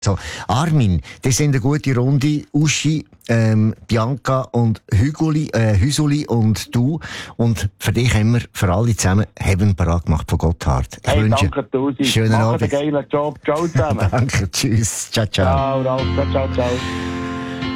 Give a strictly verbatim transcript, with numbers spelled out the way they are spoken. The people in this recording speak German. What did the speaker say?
So, Armin, das sind eine gute Runde. Uschi, ähm, Bianca und Hüguli, äh, Hüsuli und du. Und für dich haben wir, für alle zusammen, Heaven parat gemacht von Gotthard. Ich hey, wünsche danke tausend. schönen Macht Abend. einen geilen Job. Ciao zusammen. Danke, tschüss. Ciao, ciao. Ciao, Ralf. Ciao, ciao, ciao.